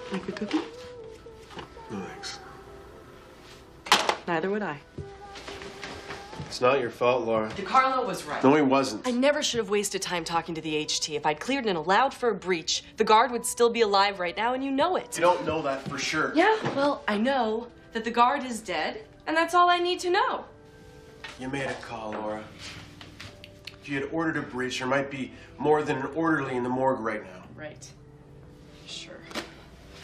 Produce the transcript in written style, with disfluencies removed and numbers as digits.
Like a cookie? No, thanks. Neither would I. It's not your fault, Laura. DiCarlo was right. No, he wasn't. I never should have wasted time talking to the HT. If I'd cleared and allowed for a breach, the guard would still be alive right now, and you know it. You don't know that for sure. Yeah, well, I know that the guard is dead, and that's all I need to know. You made a call, Laura. If you had ordered a breach, there might be more than an orderly in the morgue right now. Right.